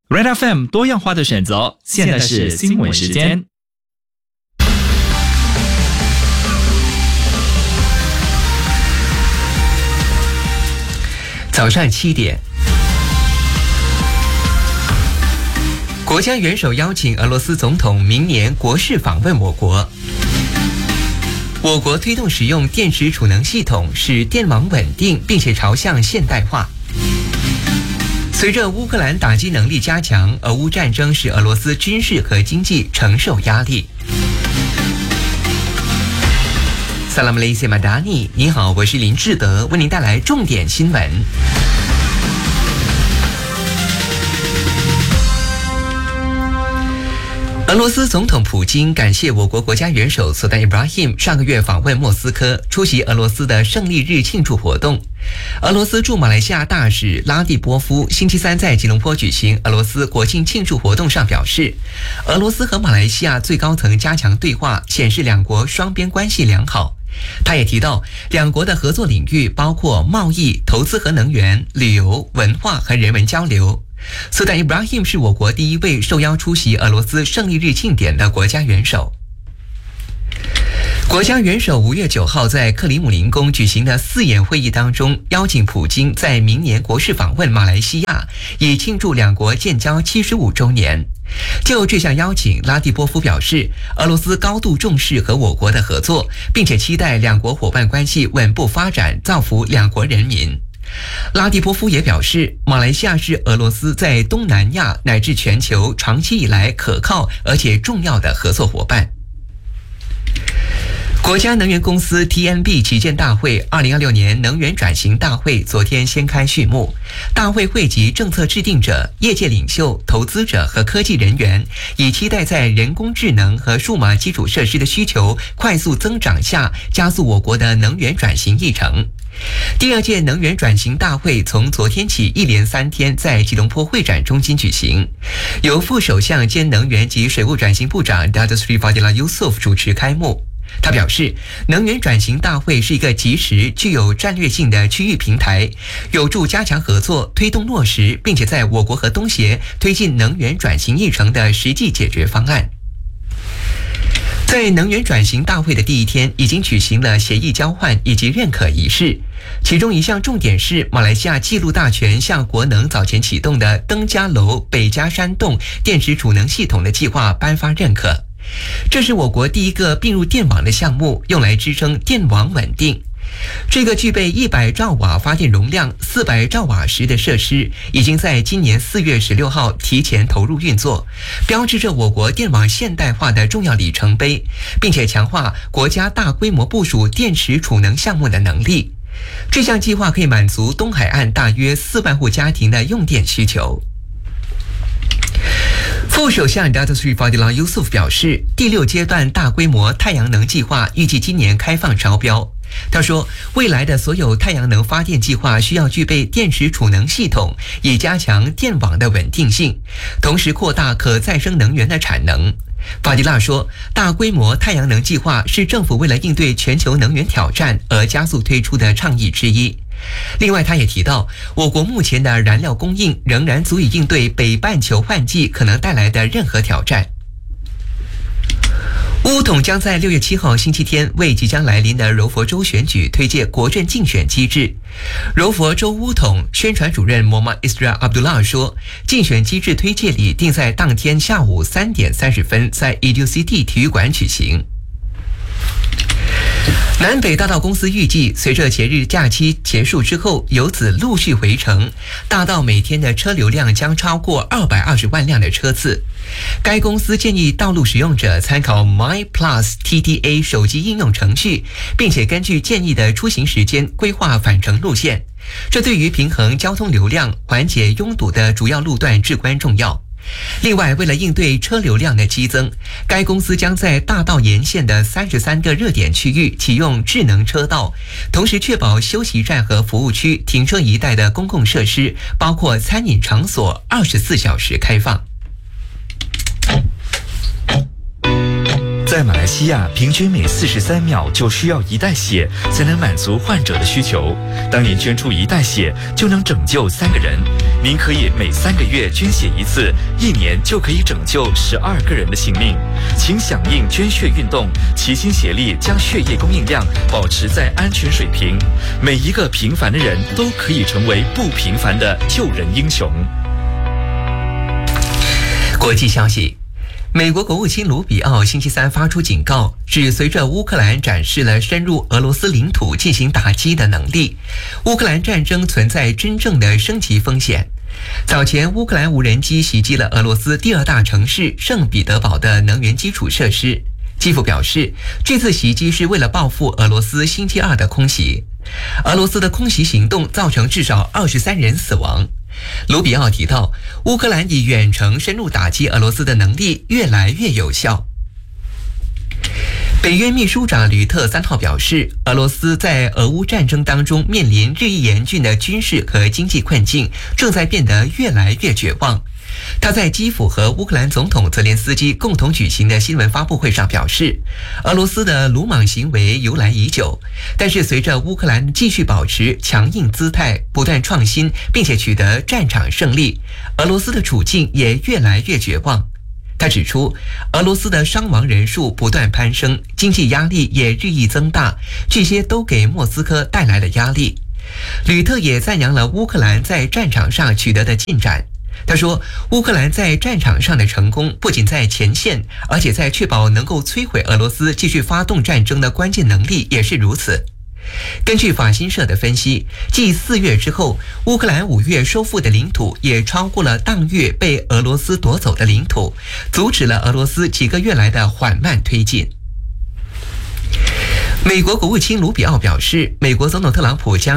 Red FM 多样化的选择，现在是新闻时间。 早上7点，国家元首邀请俄罗斯总统明年国事访问我国。我国推动使用电池储能系统，使电网稳定，并且朝向现代化。随着乌克兰打击能力加强，俄乌战争使俄罗斯军事和经济承受压力。萨拉姆雷西马达尼，你好，我是林志德，为您带来重点新闻。俄罗斯总统普京感谢我国国家元首苏丹伊布拉欣上个月访问莫斯科，出席俄罗斯的胜利日庆祝活动。俄罗斯驻马来西亚大使拉蒂波夫星期三在吉隆坡举行俄罗斯国庆庆祝活动上表示，俄罗斯和马来西亚最高层加强对话，显示两国双边关系良好。他也提到，两国的合作领域包括贸易、投资和能源、旅游、文化和人文交流。苏丹伊布拉欣是我国第一位受邀出席俄罗斯胜利日庆典的国家元首。国家元首5月9号在克里姆林宫举行的4眼会议当中，邀请普京在明年国事访问马来西亚，以庆祝两国建交75周年。就这项邀请，拉蒂波夫表示，俄罗斯高度重视和我国的合作，并且期待两国伙伴关系稳步发展，造福两国人民。拉蒂波夫也表示，马来西亚是俄罗斯在东南亚乃至全球长期以来可靠而且重要的合作伙伴。国家能源公司 TNB 旗舰大会2026年能源转型大会昨天掀开序幕。大会汇集政策制定者、业界领袖、投资者和科技人员，以期待在人工智能和数码基础设施的需求快速增长下，加速我国的能源转型议程。第二届能源转型大会从昨天起一连3天在吉隆坡会展中心举行，由副首相兼能源及水务转型部长 Datuk Seri Fadilah Yusof 主持开幕。他表示，能源转型大会是一个及时、具有战略性的区域平台，有助加强合作，推动落实，并且在我国和东协推进能源转型议程的实际解决方案。在能源转型大会的第一天，已经举行了协议交换以及认可仪式，其中一项重点是马来西亚记录大全向国能早前启动的登嘉楼北嘉山洞电池储能系统的计划颁发认可。这是我国第一个并入电网的项目，用来支撑电网稳定。这个具备100兆瓦发电容量、400兆瓦时的设施，已经在今年4月16号提前投入运作，标志着我国电网现代化的重要里程碑，并且强化国家大规模部署电池储能项目的能力。这项计划可以满足东海岸大约4万户家庭的用电需求。副首相 Datuk Seri Fadilah Yusof 表示，第6阶段大规模太阳能计划预计今年开放招标。他说，未来的所有太阳能发电计划需要具备电池储能系统，以加强电网的稳定性，同时扩大可再生能源的产能。法迪拉说，大规模太阳能计划是政府为了应对全球能源挑战而加速推出的倡议之一。另外，他也提到，我国目前的燃料供应仍然足以应对北半球换季可能带来的任何挑战。巫统将在6月7号星期天为即将来临的柔佛州选举推介国政竞选机制。柔佛州巫统宣传主任 Muhammad Isra Abdullah 说，竞选机制推介礼定在当天下午3点30分在 EduCity 体育馆举行。南北大道公司预计，随着节日假期结束之后，由此陆续回程，大道每天的车流量将超过220万辆的车次。该公司建议道路使用者参考 MyPlus TTA 手机应用程序，并且根据建议的出行时间规划返程路线。这对于平衡交通流量、缓解拥堵的主要路段至关重要。另外，为了应对车流量的激增，该公司将在大道沿线的33个热点区域启用智能车道，同时确保休息站和服务区停车一带的公共设施，包括餐饮场所24小时开放。 在马来西亚，平均每43秒就需要1袋血才能满足患者的需求。当您捐出1袋血，就能拯救3个人。您可以每3个月捐血1次，1年就可以拯救12个人的性命。请响应捐血运动，齐心协力将血液供应量保持在安全水平。每一个平凡的人都可以成为不平凡的救人英雄。 国际消息。美国国务卿卢比奥星期三发出警告，指随着乌克兰展示了深入俄罗斯领土进行打击的能力，乌克兰战争存在真正的升级风险。早前，乌克兰无人机袭击了俄罗斯第2大城市圣彼得堡的能源基础设施。基辅表示，这次袭击是为了报复俄罗斯星期2的空袭。俄罗斯的空袭行动造成至少23人死亡。卢比奥提到，乌克兰以远程深入打击俄罗斯的能力越来越有效。北约秘书长吕特3号表示，俄罗斯在俄乌战争当中面临日益严峻的军事和经济困境，正在变得越来越绝望。他在基辅和乌克兰总统泽连斯基共同举行的新闻发布会上表示，俄罗斯的鲁莽行为由来已久，但是随着乌克兰继续保持强硬姿态，不断创新，并且取得战场胜利，俄罗斯的处境也越来越绝望。他指出，俄罗斯的伤亡人数不断攀升，经济压力也日益增大，这些都给莫斯科带来了压力。吕特也赞扬了乌克兰在战场上取得的进展。他说，乌克兰在战场上的成功不仅在前线，而且在确保能够摧毁俄罗斯继续发动战争的关键能力也是如此。根据法新社的分析，继4月之后，乌克兰5月收复的领土也超过了当月被俄罗斯夺走的领土，阻止了俄罗斯几个月来的缓慢推进。美国国务卿卢比奥表示，美国总统特朗普将